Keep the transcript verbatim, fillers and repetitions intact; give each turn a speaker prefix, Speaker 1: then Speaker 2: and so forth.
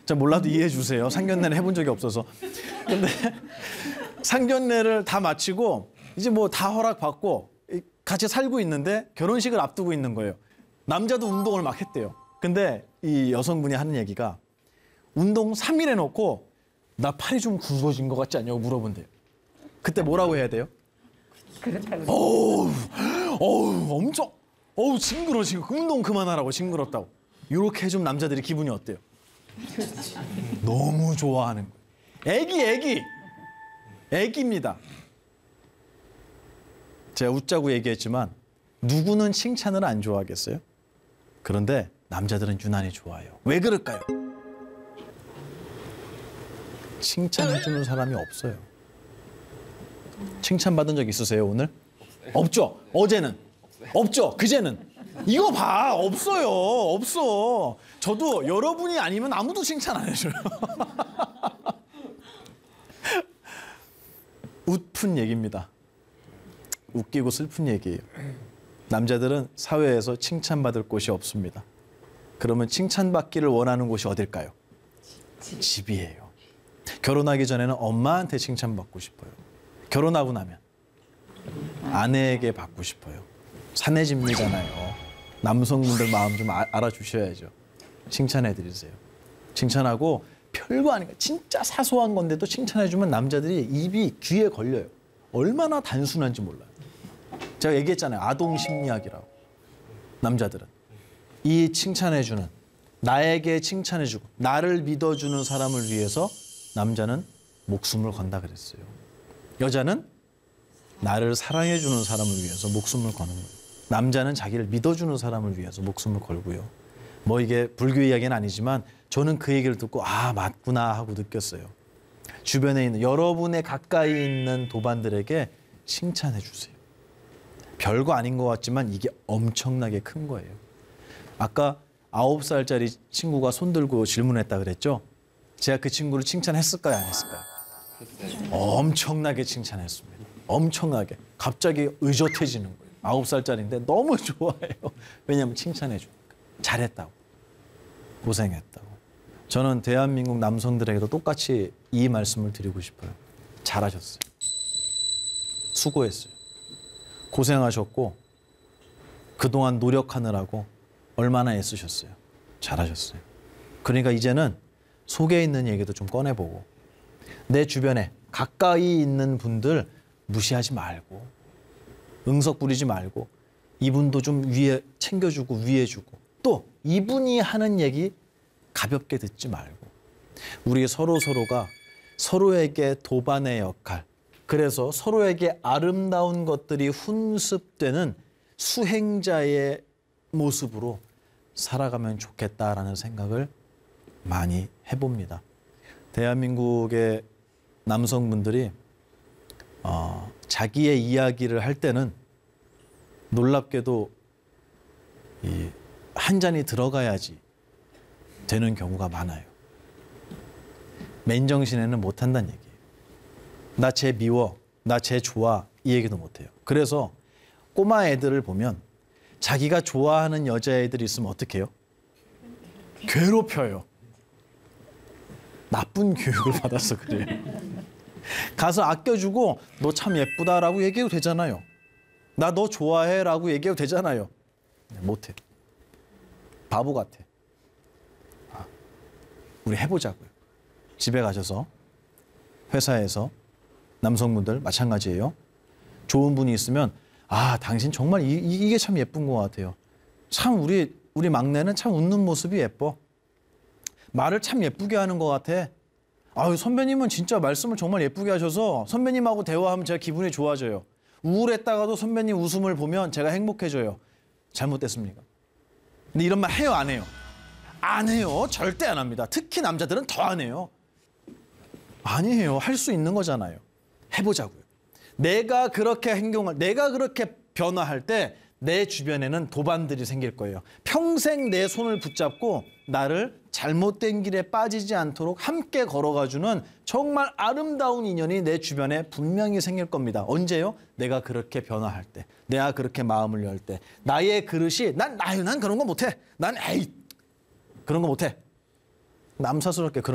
Speaker 1: 자, 몰라도 이해해 주세요. 상견례는 해본 적이 없어서. 근데 상견례를 다 마치고 이제 뭐 다 허락받고 같이 살고 있는데 결혼식을 앞두고 있는 거예요. 남자도 운동을 막 했대요. 근데 이 여성분이 하는 얘기가 운동 삼 일 해놓고 나 팔이 좀 굵어진 것 같지 않냐고 물어본대요. 그때 뭐라고 해야 돼요?
Speaker 2: 그렇다고.
Speaker 1: 어우, 어우, 엄청, 어우, 징그러워, 지금 운동 그만하라고, 징그럽다고. 이렇게 해주면 남자들이 기분이 어때요? 너무 좋아하는 거예요. 애기, 애기. 애기입니다. 제가 웃자고 얘기했지만 누구는 칭찬을 안 좋아하겠어요? 그런데 남자들은 유난히 좋아해요. 왜 그럴까요? 칭찬해주는 사람이 없어요. 칭찬받은 적 있으세요, 오늘? 없죠? 어제는? 없죠? 그제는? 이거 봐, 없어요. 없어. 저도 여러분이 아니면 아무도 칭찬 안 해줘요. 웃픈 얘기입니다. 웃기고 슬픈 얘기예요. 남자들은 사회에서 칭찬받을 곳이 없습니다. 그러면 칭찬받기를 원하는 곳이 어딜까요? 집. 집이에요. 결혼하기 전에는 엄마한테 칭찬받고 싶어요. 결혼하고 나면 아내에게 받고 싶어요. 사내집리잖아요. 남성분들 마음 좀 아, 알아주셔야죠. 칭찬해드리세요. 칭찬하고 별거 아니까 진짜 사소한 건데도 칭찬해주면 남자들이 입이 귀에 걸려요. 얼마나 단순한지 몰라요. 제가 얘기했잖아요. 아동 심리학이라고. 남자들은 이 칭찬해주는, 나에게 칭찬해주고 나를 믿어주는 사람을 위해서 남자는 목숨을 건다 그랬어요. 여자는 나를 사랑해주는 사람을 위해서 목숨을 거는 거예요. 남자는 자기를 믿어주는 사람을 위해서 목숨을 걸고요. 뭐 이게 불교 이야기는 아니지만 저는 그 얘기를 듣고 아 맞구나 하고 느꼈어요. 주변에 있는 여러분의 가까이 있는 도반들에게 칭찬해 주세요. 별거 아닌 것 같지만 이게 엄청나게 큰 거예요. 아까 아홉 살짜리 친구가 손 들고 질문했다 그랬죠? 제가 그 친구를 칭찬했을까요? 안 했을까요? 엄청나게 칭찬했습니다. 엄청나게. 갑자기 의젓해지는 거예요. 아홉 살짜리인데 너무 좋아해요. 왜냐하면 칭찬해 주니까. 잘했다고. 고생했다고. 저는 대한민국 남성들에게도 똑같이 이 말씀을 드리고 싶어요. 잘하셨어요. 수고했어요. 고생하셨고 그동안 노력하느라고 얼마나 애쓰셨어요. 잘하셨어요. 그러니까 이제는 속에 있는 얘기도 좀 꺼내보고 내 주변에 가까이 있는 분들 무시하지 말고 응석 부리지 말고 이분도 좀 위에 챙겨주고 위해주고 또 이분이 하는 얘기 가볍게 듣지 말고 우리 서로 서로가 서로에게 도반의 역할 그래서 서로에게 아름다운 것들이 훈습되는 수행자의 모습으로 살아가면 좋겠다라는 생각을 많이 해봅니다. 대한민국의 남성분들이 어, 자기의 이야기를 할 때는 놀랍게도 이 한 잔이 들어가야지 되는 경우가 많아요. 맨정신에는 못한다는 얘기예요. 나 쟤 미워, 나 쟤 좋아 이 얘기도 못해요. 그래서 꼬마 애들을 보면 자기가 좋아하는 여자애들이 있으면 어떻게 해요? 괴롭혀요. 나쁜 교육을 받아서 그래요. 가서 아껴주고 너 참 예쁘다라고 얘기해도 되잖아요. 나 너 좋아해라고 얘기해도 되잖아요. 못해. 바보 같아. 아, 우리 해보자고요. 집에 가셔서 회사에서 남성분들 마찬가지예요. 좋은 분이 있으면 아 당신 정말 이, 이게 참 예쁜 것 같아요. 참 우리 우리 막내는 참 웃는 모습이 예뻐. 말을 참 예쁘게 하는 것 같아. 아유 선배님은 진짜 말씀을 정말 예쁘게 하셔서 선배님하고 대화하면 제가 기분이 좋아져요. 우울했다가도 선배님 웃음을 보면 제가 행복해져요. 잘못됐습니까? 근데 이런 말 해요 안 해요? 안 해요. 절대 안 합니다. 특히 남자들은 더 안 해요. 아니에요. 할 수 있는 거잖아요. 해보자고요. 내가 그렇게 행동을, 내가 그렇게 변화할 때 내 주변에는 도반들이 생길 거예요. 평생 내 손을 붙잡고 나를 잘못된 길에 빠지지 않도록 함께 걸어가주는 정말 아름다운 인연이 내 주변에 분명히 생길 겁니다. 언제요? 내가 그렇게 변화할 때, 내가 그렇게 마음을 열 때, 나의 그릇이 난, 아유, 난 그런 거 못해. 난 에이, 그런 거 못해. 남사스럽게 그런